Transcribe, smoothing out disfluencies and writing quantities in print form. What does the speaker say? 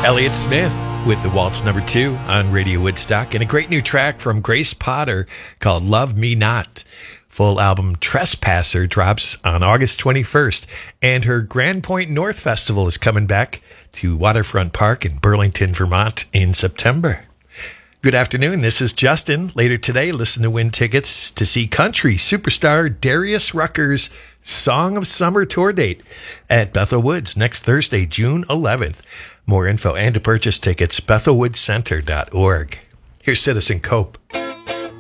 Elliott Smith with the Waltz number 2 on Radio Woodstock, and a great new track from Grace Potter called Love Me Not. Full album Trespasser drops on August 21st, and her Grand Point North Festival is coming back to Waterfront Park in Burlington, Vermont in September. Good afternoon, this is Justin. Later today, listen to win tickets to see country superstar Darius Rucker's Song of Summer tour date at Bethel Woods next Thursday, June 11th. More info and to purchase tickets, bethelwoodcenter.org. Here's Citizen Cope.